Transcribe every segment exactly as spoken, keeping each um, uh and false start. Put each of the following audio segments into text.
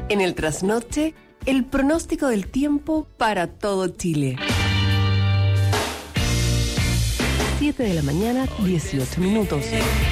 En el trasnoche, el pronóstico del tiempo para todo Chile. siete de la mañana, dieciocho minutos.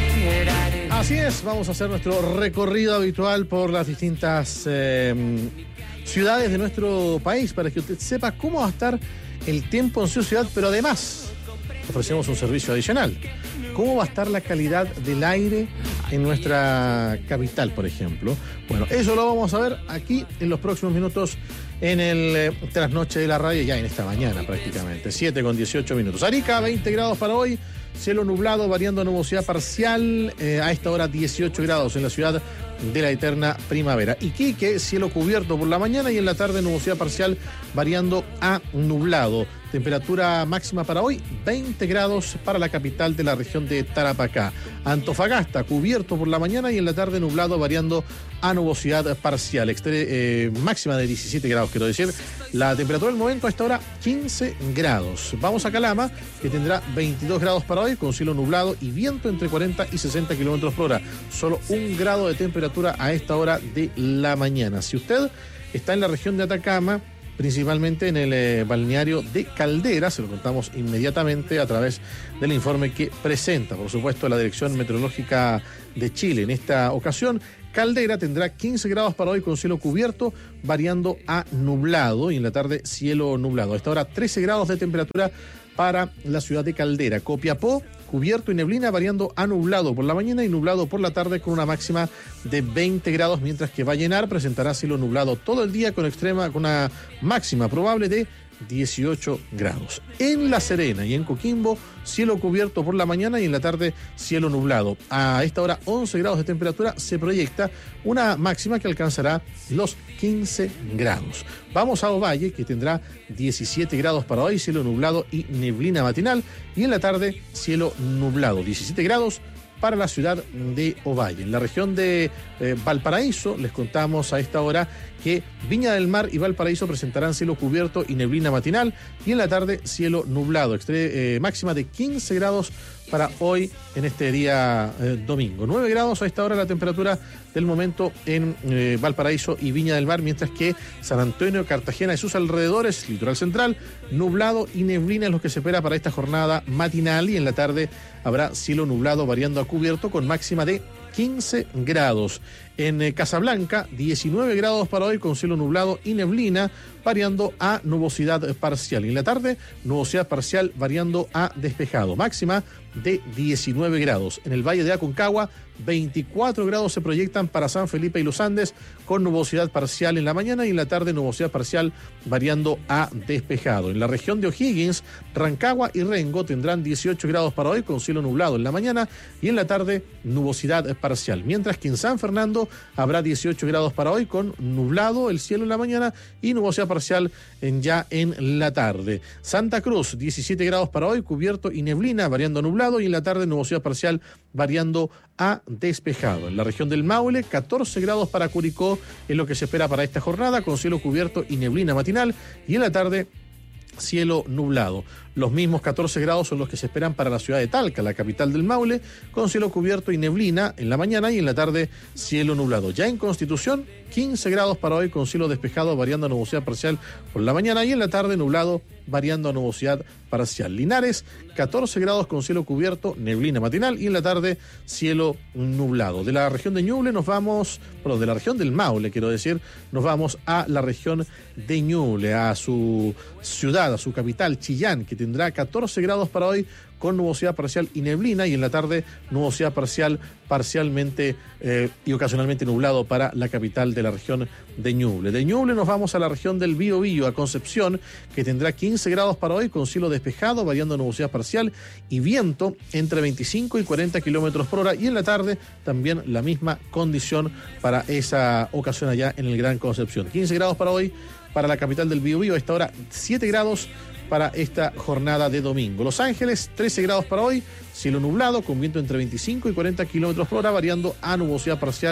Así es, vamos a hacer nuestro recorrido habitual por las distintas eh, ciudades de nuestro país para que usted sepa cómo va a estar el tiempo en su ciudad, pero además ofrecemos un servicio adicional. ¿Cómo va a estar la calidad del aire en nuestra capital, por ejemplo? Bueno, eso lo vamos a ver aquí en los próximos minutos en el eh, trasnoche de la radio, ya en esta mañana prácticamente, siete con dieciocho minutos. Arica, veinte grados para hoy, cielo nublado, variando a nubosidad parcial, eh, a esta hora dieciocho grados en la ciudad de la eterna primavera. Iquique, cielo cubierto por la mañana y en la tarde nubosidad parcial, variando a nublado. Temperatura máxima para hoy, veinte grados para la capital de la región de Tarapacá. Antofagasta, cubierto por la mañana y en la tarde nublado, variando a nubosidad parcial. Extre- eh, máxima de diecisiete grados, quiero decir. La temperatura del momento a esta hora, quince grados. Vamos a Calama, que tendrá veintidós grados para hoy, con cielo nublado y viento entre cuarenta y sesenta kilómetros por hora. Solo un grado de temperatura a esta hora de la mañana. Si usted está en la región de Atacama, principalmente en el eh, balneario de Caldera, se lo contamos inmediatamente a través del informe que presenta, por supuesto, la Dirección Meteorológica de Chile. En esta ocasión, Caldera tendrá quince grados para hoy con cielo cubierto, variando a nublado, y en la tarde cielo nublado. A esta hora trece grados de temperatura para la ciudad de Caldera. Copiapó, cubierto y neblina, variando a nublado por la mañana y nublado por la tarde, con una máxima de veinte grados, mientras que Vallenar presentará cielo nublado todo el día con extrema, con una máxima probable de dieciocho grados. En La Serena y en Coquimbo, cielo cubierto por la mañana y en la tarde cielo nublado. A esta hora once grados de temperatura, se proyecta una máxima que alcanzará los quince grados. Vamos a Ovalle, que tendrá diecisiete grados para hoy, cielo nublado y neblina matinal, y en la tarde cielo nublado, diecisiete grados para la ciudad de Ovalle. En la región de eh, Valparaíso, les contamos a esta hora que Viña del Mar y Valparaíso presentarán cielo cubierto y neblina matinal, y en la tarde cielo nublado, extre- eh, máxima de quince grados para hoy en este día eh, domingo. nueve grados a esta hora la temperatura del momento en eh, Valparaíso y Viña del Mar, mientras que San Antonio, Cartagena y sus alrededores, litoral central, nublado y neblina es lo que se espera para esta jornada matinal, y en la tarde habrá cielo nublado variando a cubierto con máxima de quince grados. En eh, Casablanca, diecinueve grados para hoy con cielo nublado y neblina, variando a nubosidad parcial. Y en la tarde, nubosidad parcial variando a despejado. Máxima de diecinueve grados. En el Valle de Aconcagua, veinticuatro grados se proyectan para San Felipe y los Andes, con nubosidad parcial en la mañana y en la tarde nubosidad parcial variando a despejado. En la región de O'Higgins, Rancagua y Rengo tendrán dieciocho grados para hoy con cielo nublado en la mañana y en la tarde nubosidad parcial. Mientras que en San Fernando habrá dieciocho grados para hoy con nublado el cielo en la mañana y nubosidad parcial en ya en la tarde. Santa Cruz, diecisiete grados para hoy, cubierto y neblina variando a nublado, y en la tarde nubosidad parcial variando a despejado. En la región del Maule, catorce grados para Curicó es lo que se espera para esta jornada, con cielo cubierto y neblina matinal, y en la tarde cielo nublado. Los mismos catorce grados son los que se esperan para la ciudad de Talca, la capital del Maule, con cielo cubierto y neblina en la mañana y en la tarde cielo nublado. Ya en Constitución, quince grados para hoy con cielo despejado variando a nubosidad parcial por la mañana y en la tarde nublado variando a nubosidad parcial. Linares, catorce grados con cielo cubierto, neblina matinal y en la tarde cielo nublado. De la región de Ñuble nos vamos, perdón, de la región del Maule, quiero decir, nos vamos a la región de Ñuble, a su ciudad, a su capital, Chillán, que tendrá catorce grados para hoy con nubosidad parcial y neblina, y en la tarde nubosidad parcial, parcialmente eh, y ocasionalmente nublado para la capital de la región de Ñuble. De Ñuble nos vamos a la región del Biobío, a Concepción, que tendrá quince grados para hoy con cielo despejado, variando nubosidad parcial y viento entre veinticinco y cuarenta kilómetros por hora, y en la tarde también la misma condición para esa ocasión allá en el Gran Concepción. quince grados para hoy para la capital del Biobío, a esta hora siete grados para esta jornada de domingo. Los Ángeles, trece grados para hoy, cielo nublado, con viento entre veinticinco y cuarenta kilómetros por hora, variando a nubosidad parcial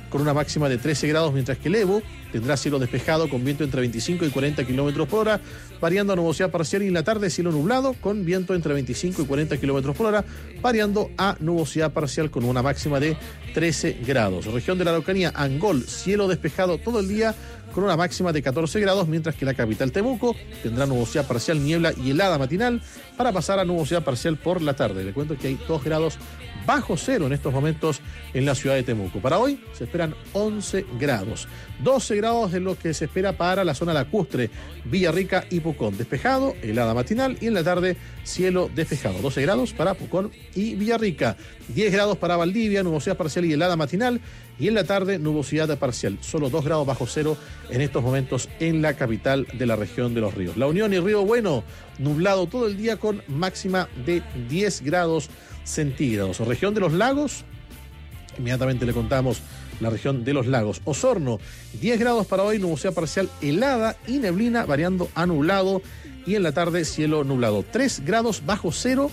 con una máxima de trece grados, mientras que Levo tendrá cielo despejado con viento entre veinticinco y cuarenta kilómetros por hora, variando a nubosidad parcial, y en la tarde cielo nublado con viento entre veinticinco y cuarenta kilómetros por hora, variando a nubosidad parcial con una máxima de trece grados. Región de la Araucanía, Angol, cielo despejado todo el día con una máxima de catorce grados, mientras que la capital Temuco tendrá nubosidad parcial, niebla y helada matinal para pasar a nubosidad parcial por la tarde. Le cuento que hay dos grados bajo cero en estos momentos en la ciudad de Temuco. Para hoy se esperan once grados, doce grados de lo que se espera para la zona lacustre, Villarrica y Pucón. Despejado, helada matinal, y en la tarde cielo despejado. doce grados para Pucón y Villarrica, diez grados para Valdivia, nubosidad parcial y helada matinal, y en la tarde nubosidad parcial. Solo dos grados bajo cero en estos momentos en la capital de la región de Los Ríos. La Unión y Río Bueno, nublado todo el día con máxima de diez grados centígrados. Región de los Lagos, inmediatamente le contamos la región de los Lagos. Osorno, diez grados para hoy, nubosidad parcial, helada y neblina, variando a nublado, y en la tarde cielo nublado. tres grados bajo cero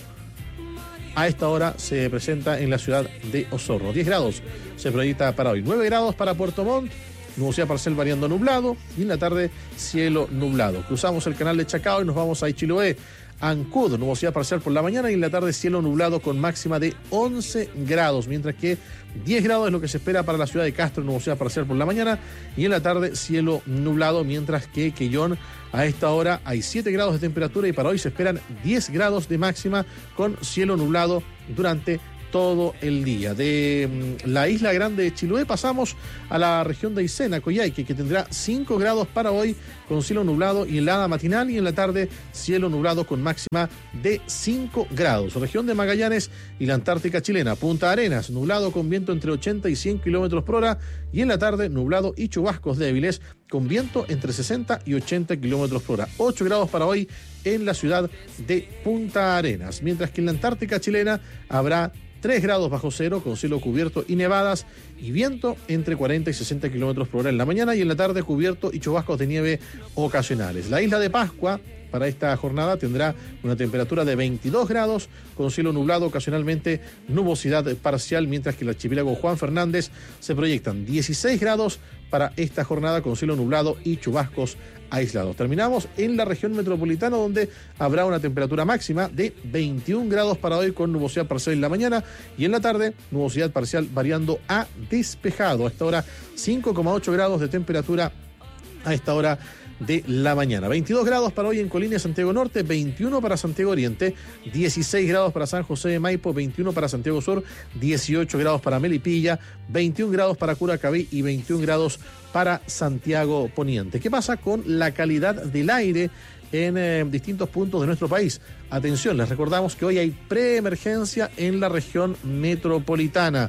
a esta hora se presenta en la ciudad de Osorno. diez grados se proyecta para hoy. nueve grados para Puerto Montt, nubosidad parcial variando nublado, y en la tarde cielo nublado. Cruzamos el canal de Chacao y nos vamos a Chiloé. Ancud, nubosidad parcial por la mañana, y en la tarde cielo nublado con máxima de once grados, mientras que diez grados es lo que se espera para la ciudad de Castro, nubosidad parcial por la mañana, y en la tarde cielo nublado, mientras que Quellón a esta hora hay siete grados de temperatura, y para hoy se esperan diez grados de máxima con cielo nublado durante todo el día. De la isla grande de Chiloé pasamos a la región de Aysén, Coyhaique, que tendrá cinco grados para hoy con cielo nublado y helada matinal, y en la tarde cielo nublado con máxima de cinco grados. Región de Magallanes y la Antártica chilena. Punta Arenas, nublado con viento entre ochenta y cien kilómetros por hora, y en la tarde nublado y chubascos débiles con viento entre sesenta y ochenta kilómetros por hora. ocho grados para hoy en la ciudad de Punta Arenas, mientras que en la Antártica chilena habrá tres grados bajo cero con cielo cubierto y nevadas, y viento entre cuarenta y sesenta kilómetros por hora en la mañana, y en la tarde cubierto y chubascos de nieve ocasionales. La isla de Pascua para esta jornada tendrá una temperatura de veintidós grados con cielo nublado, ocasionalmente nubosidad parcial, mientras que el archipiélago Juan Fernández se proyectan dieciséis grados para esta jornada con cielo nublado y chubascos aislados. Terminamos en la región metropolitana, donde habrá una temperatura máxima de veintiún grados para hoy con nubosidad parcial en la mañana, y en la tarde nubosidad parcial variando a despejado. A esta hora cinco coma ocho grados de temperatura a esta hora de la mañana. veintidós grados para hoy en Colina y Santiago Norte, veintiuno para Santiago Oriente, dieciséis grados para San José de Maipo, veintiuno para Santiago Sur, dieciocho grados para Melipilla, veintiún grados para Curacaví y veintiún grados para Santiago Poniente. ¿Qué pasa con la calidad del aire en eh, distintos puntos de nuestro país? Atención, les recordamos que hoy hay preemergencia en la región metropolitana.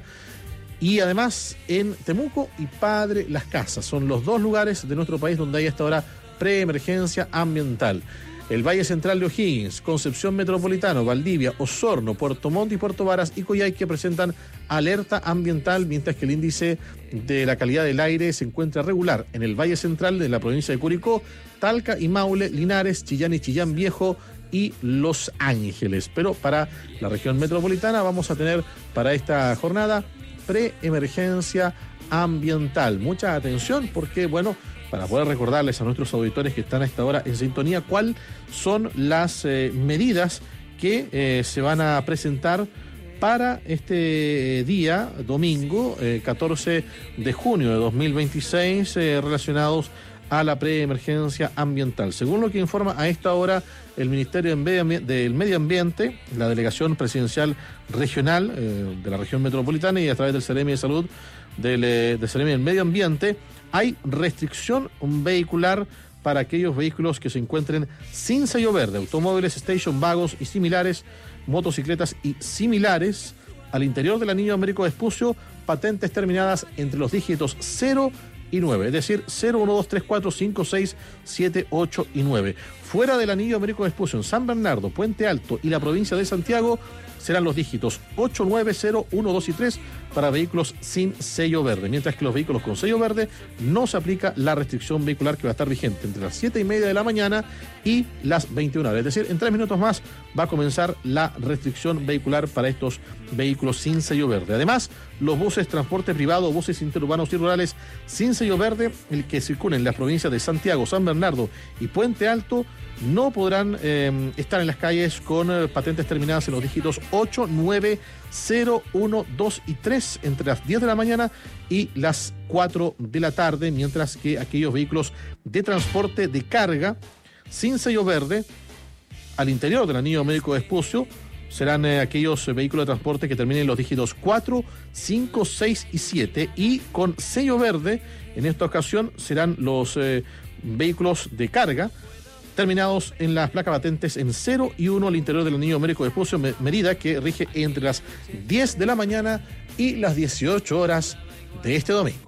Y además en Temuco y Padre Las Casas. Son los dos lugares de nuestro país donde hay hasta ahora preemergencia ambiental. El Valle Central de O'Higgins, Concepción Metropolitano, Valdivia, Osorno, Puerto Montt y Puerto Varas y Coyhaique presentan alerta ambiental, mientras que el índice de la calidad del aire se encuentra regular en el Valle Central de la provincia de Curicó, Talca y Maule, Linares, Chillán y Chillán Viejo y Los Ángeles. Pero para la región metropolitana vamos a tener para esta jornada preemergencia ambiental. Mucha atención, porque bueno, para poder recordarles a nuestros auditores que están a esta hora en sintonía cuáles son las eh, medidas que eh, se van a presentar para este día, domingo, eh, catorce de junio de dos mil veintiséis, eh, relacionados a la preemergencia ambiental. Según lo que informa a esta hora el Ministerio del Medio Ambiente, la Delegación Presidencial Regional eh, de la región metropolitana, y a través del Seremi de Salud del, eh, del Seremi del Medio Ambiente, hay restricción vehicular para aquellos vehículos que se encuentren sin sello verde, automóviles, station, vagos y similares, motocicletas y similares, al interior del anillo Américo Vespucio, patentes terminadas entre los dígitos cero y nueve, es decir, cero, uno, dos, tres, cuatro, cinco, seis, siete, ocho y nueve. Fuera del anillo Américo Vespucio, en San Bernardo, Puente Alto y la provincia de Santiago, serán los dígitos ocho, nueve, cero, uno, dos y tres para vehículos sin sello verde, mientras que los vehículos con sello verde no se aplica la restricción vehicular que va a estar vigente entre las siete y media de la mañana y las veintiuna horas. Es decir, en tres minutos más va a comenzar la restricción vehicular para estos vehículos sin sello verde. Además, los buses transporte privado, buses interurbanos y rurales sin sello verde, el que circulen en las provincias de Santiago, San Bernardo y Puente Alto, no podrán eh, estar en las calles con eh, patentes terminadas en los dígitos ocho, nueve, cero, uno, dos y tres entre las diez de la mañana y las cuatro de la tarde, mientras que aquellos vehículos de transporte de carga sin sello verde al interior del anillo médico de Espucio serán eh, aquellos eh, vehículos de transporte que terminen los dígitos cuatro, cinco, seis y siete, y con sello verde en esta ocasión serán los eh, vehículos de carga terminados en las placas patentes en cero y uno al interior del anillo médico de Espucio, medida que rige entre las diez de la mañana y las dieciocho horas de este domingo.